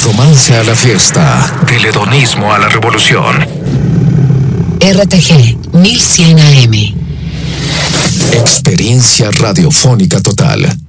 romance a la fiesta, del hedonismo a la revolución. RTG 1100 AM. Experiencia radiofónica total.